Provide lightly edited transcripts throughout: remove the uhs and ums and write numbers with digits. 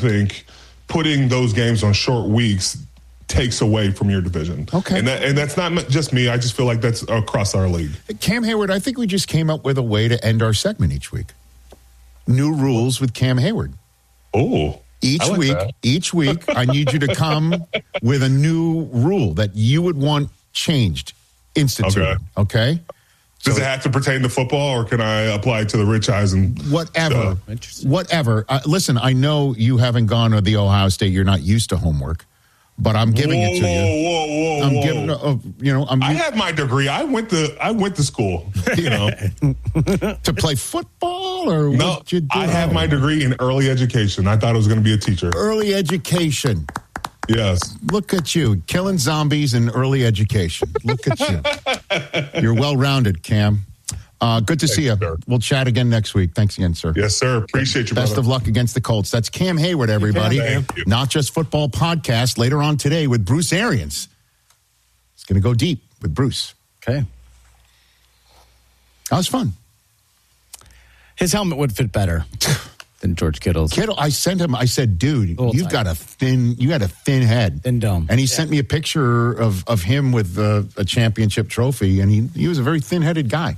think putting those games on short weeks takes away from your division. Okay. And that's not just me. I just feel like that's across our league. Cam Hayward, I think we just came up with a way to end our segment each week. New rules with Cam Hayward. Oh. Each week, I need you to come with a new rule that you would want changed, instituted. Okay? Does it have to pertain to football, or can I apply it to the Rich Eisen? Whatever. Listen, I know you haven't gone to the Ohio State. You're not used to homework. But I'm giving it to you. I have my degree. I went to school, to play football, or no, what you do? I have my degree in early education. I thought I was going to be a teacher. Early education. Yes. Look at you, killing zombies in early education. Look at you. You're well-rounded, Cam. Good to see you. Sir. We'll chat again next week. Thanks again, sir. Yes, sir. Appreciate you, Best brother. of luck against the Colts. That's Cam Hayward, everybody. Thank you. Not Just Football podcast later on today with Bruce Arians. It's going to go deep with Bruce. Okay. That was fun. His helmet would fit better than George Kittle's. Kittle, I sent him, I said, dude, you had a thin head. Thin dome. And he sent me a picture of him with a championship trophy, and he was a very thin-headed guy.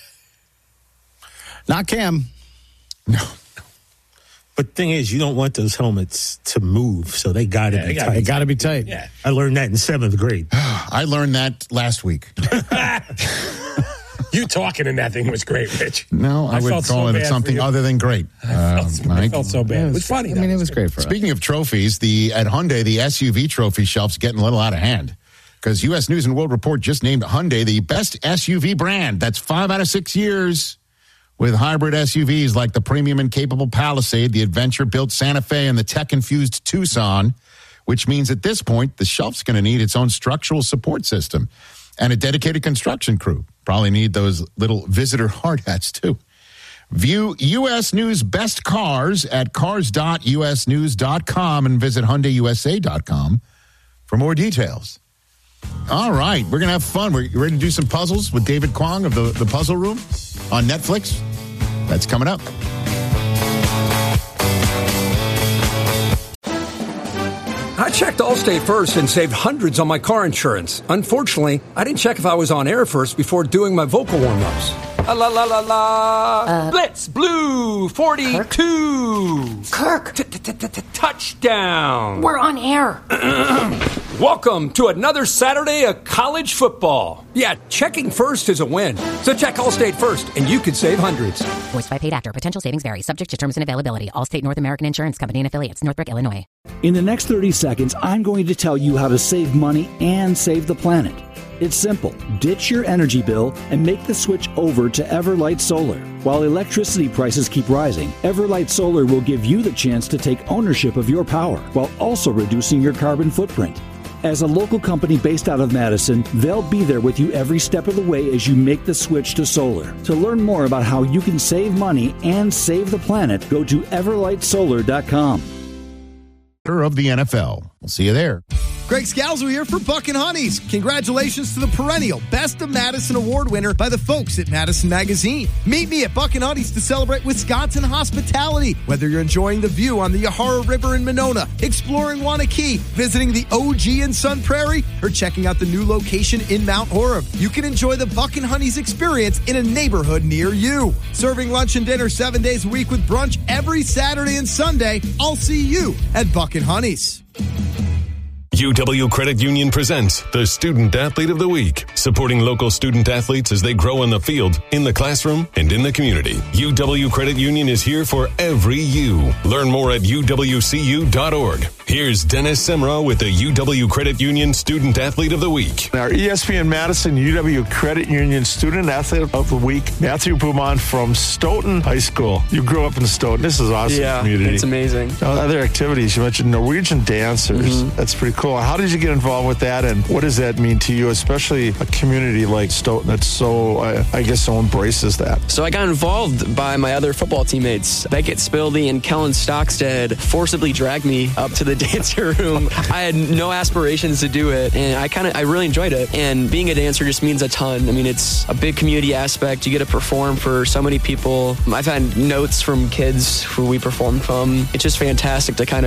Not Cam. No. But the thing is, you don't want those helmets to move, so they got to be tight. They got to be tight. Yeah. I learned that in 7th grade. I learned that last week. You talking in that thing was great, Rich. No, I would call it something other than great. I felt so bad. It was funny. I mean, it was great for us. Speaking of trophies, at Hyundai, the SUV trophy shelf's getting a little out of hand. Because U.S. News & World Report just named Hyundai the best SUV brand. That's 5 out of 6 years. With hybrid SUVs like the premium and capable Palisade, the adventure-built Santa Fe, and the tech-infused Tucson, which means at this point, the shelf's going to need its own structural support system and a dedicated construction crew. Probably need those little visitor hard hats, too. View U.S. News Best Cars at cars.usnews.com and visit HyundaiUSA.com for more details. All right, we're going to have fun. We're ready to do some puzzles with David Kwong of the Puzzle Room on Netflix. That's coming up. I checked Allstate first and saved hundreds on my car insurance. Unfortunately, I didn't check if I was on air first before doing my vocal warm-ups. La la la la. Blitz Blue 42. Kirk. Touchdown. We're on air. Welcome to another Saturday of college football. Yeah, checking first is a win. So check Allstate first, and you could save hundreds. Voiced by paid actor. Potential savings vary. Subject to terms and availability. Allstate North American Insurance Company and affiliates. Northbrook, Illinois. In the next 30 seconds, I'm going to tell you how to save money and save the planet. It's simple. Ditch your energy bill and make the switch over to Everlight Solar. While electricity prices keep rising, Everlight Solar will give you the chance to take ownership of your power while also reducing your carbon footprint. As a local company based out of Madison, they'll be there with you every step of the way as you make the switch to solar. To learn more about how you can save money and save the planet, go to everlightsolar.com. Of the NFL. We'll see you there. Greg Scalzo here for Buck and Honey's. Congratulations to the perennial Best of Madison Award winner by the folks at Madison Magazine. Meet me at Buck and Honey's to celebrate Wisconsin hospitality. Whether you're enjoying the view on the Yahara River in Monona, exploring Wanakee, visiting the OG in Sun Prairie, or checking out the new location in Mount Horeb, you can enjoy the Buck and Honey's experience in a neighborhood near you. Serving lunch and dinner 7 days a week with brunch every Saturday and Sunday. I'll see you at Buck and Honey's. UW Credit Union presents the Student Athlete of the Week, supporting local student athletes as they grow on the field, in the classroom, and in the community. UW Credit Union is here for every you. Learn more at uwcu.org. Here's Dennis Semrau with the UW Credit Union Student Athlete of the Week. Our ESPN Madison UW Credit Union Student Athlete of the Week, Matthew Beaumont from Stoughton High School. You grew up in Stoughton. This is awesome community. It's amazing. Other activities, you mentioned Norwegian dancers. That's pretty cool. How did you get involved with that, and what does that mean to you, especially a community like Stoughton that's so, I guess, so embraces that? So I got involved by my other football teammates. Beckett Spildy and Kellen Stockstead forcibly dragged me up to the dancer room. I had no aspirations to do it, and I really enjoyed it. And being a dancer just means a ton. I mean, it's a big community aspect. You get to perform for so many people. I've had notes from kids who we performed from. It's just fantastic to kind of